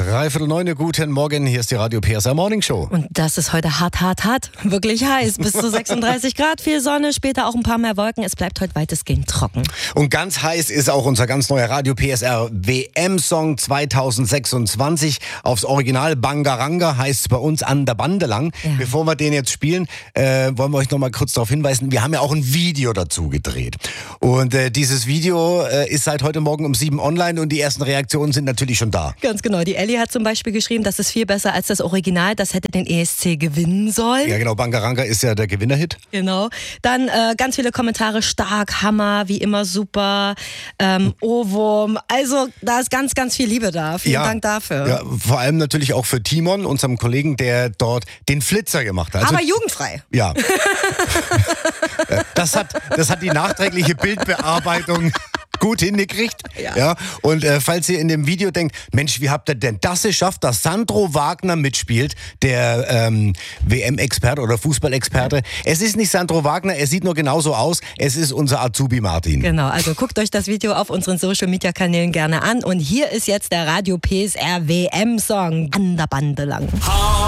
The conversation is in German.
3:45, guten Morgen, hier ist die Radio PSR Morning Show. Und das ist heute hart, wirklich heiß. Bis zu 36 Grad, viel Sonne, später auch ein paar mehr Wolken. Es bleibt heute weitestgehend trocken. Und ganz heiß ist auch unser ganz neuer Radio PSR WM-Song 2026. Aufs Original Bangaranga heißt es bei uns An der Bande lang. Ja. Bevor wir den jetzt spielen, wollen wir euch noch mal kurz darauf hinweisen, wir haben ja auch ein Video dazu gedreht. Und dieses Video ist seit heute Morgen um 7 online und die ersten Reaktionen sind natürlich schon da. Ganz genau. Die Ellie hat zum Beispiel geschrieben, das ist viel besser als das Original. Das hätte den ESC gewinnen sollen. Ja genau, Bangaranga ist ja der Gewinnerhit. Genau. Dann ganz viele Kommentare. Stark, Hammer, wie immer super, Ohrwurm. Also da ist ganz, ganz viel Liebe da. Vielen Dank dafür. Ja, vor allem natürlich auch für Timon, unserem Kollegen, der dort den Flitzer gemacht hat. Also, aber jugendfrei. Ja. Das hat die nachträgliche Bildbearbeitung gut hingekriegt. Ja. Und falls ihr in dem Video denkt, Mensch, wie habt ihr denn das geschafft, dass Sandro Wagner mitspielt, der WM-Experte oder Fußballexperte. Es ist nicht Sandro Wagner, er sieht nur genauso aus. Es ist unser Azubi Martin. Genau, also guckt euch das Video auf unseren Social-Media-Kanälen gerne an. Und hier ist jetzt der Radio PSR WM-Song An der Bande lang.